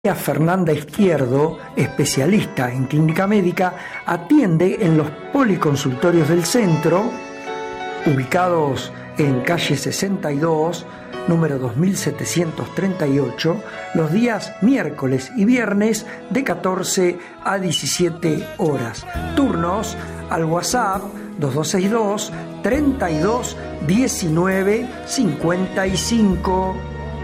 Fernanda Izquierdo, especialista en clínica médica, atiende en los policonsultorios del centro, ubicados en calle 62, número 2738, los días miércoles y viernes de 14 a 17 horas. Turnos al WhatsApp 2262 32 19 55.